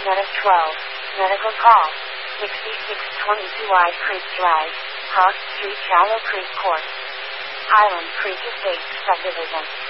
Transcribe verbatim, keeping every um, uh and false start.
Medic twelve, medical call, sixty-six twenty-two Wide Creek Drive, Cross Street, Shallow Creek Court, Highland Creek Estates Subdivision.